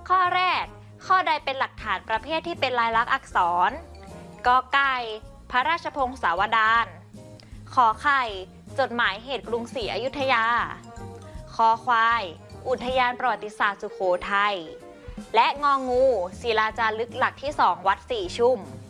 ข้อแรกข้อใดเป็นหลักฐานประเภทที่เป็นลายลักษณ์อักษรกอไก่พระราชพงศาวดารขอไข่จดหมายเหตุกรุงศรีอยุธยาคอควายอุทยานประวัติศาสตร์สุโขทัยและงองูศิลาจารึกหลักที่2วัดสี่ชุ่ม